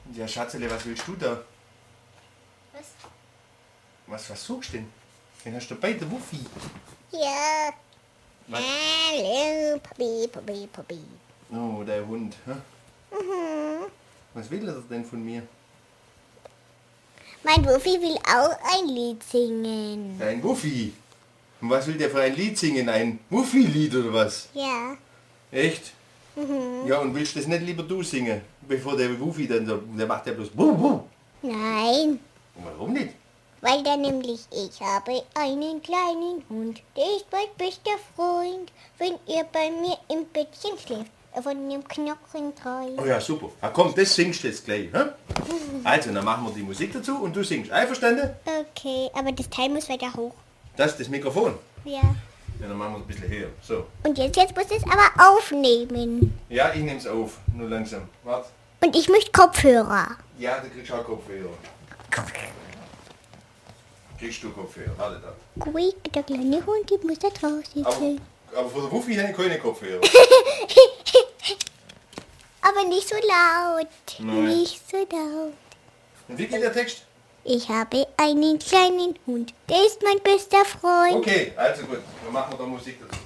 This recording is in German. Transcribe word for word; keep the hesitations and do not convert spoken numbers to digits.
Ja, Schatzele, was willst du da? Was? Was, was suchst du denn? Den hast du dabei, der Wuffi. Ja. Was? Hallo, Papi, Papi, Papi. Oh, der Hund. Hä? Mhm. Was will er denn von mir? Mein Wuffi will auch ein Lied singen. Ein Wuffi. Und was will der für ein Lied singen? Ein Wuffi-Lied oder was? Ja. Echt? Mhm. Ja, und willst du das nicht lieber du singen? Bevor der Wuffi dann so, der macht ja bloß Wuh, Wuh. Nein. Und warum nicht? Weil da nämlich ich habe einen kleinen Hund, der ist mein bester Freund. Wenn ihr bei mir im Bettchen schläft, er von dem Knochen treu. Oh ja, super. Na komm, das singst du jetzt gleich. Hä? Also, dann machen wir die Musik dazu und du singst. Einverstanden? Okay, aber das Teil muss weiter hoch. Das ist das Mikrofon. Ja. Ja, dann machen wir es ein bisschen höher. So. Und jetzt, jetzt muss es aber aufnehmen. Ja, ich nehm's auf. Nur langsam. Warte. Und ich möchte Kopfhörer. Ja, du kriegst auch Kopfhörer. Kriegst du Kopfhörer? Warte da. Quick, der kleine Hund, die muss da draußen Aber, sein. aber von der Wuffi habe ich keine Kopfhörer. Aber nicht so laut. Nein. Nicht so laut. Und wie geht der Text? Ich habe einen kleinen Hund, der ist mein bester Freund. Okay, also gut. Dann machen wir da Musik dazu.